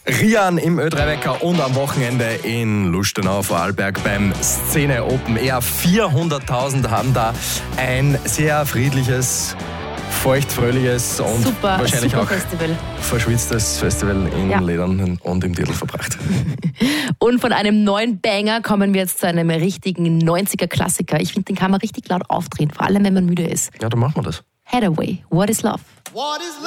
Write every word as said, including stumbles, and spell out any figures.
Rian im Ö drei Wecker und am Wochenende in Lustenau, Vorarlberg beim Szene Open Air. vierhunderttausend haben da ein sehr friedliches, feuchtfröhliches und super, wahrscheinlich super auch Festival. verschwitztes Festival in Ja. Ledern und im Titel verbracht. Und von einem neuen Banger kommen wir jetzt zu einem richtigen neunziger-Klassiker. Ich finde, den kann man richtig laut aufdrehen, vor allem wenn man müde ist. Ja, dann machen wir das. Hathaway, What is Love? What is love?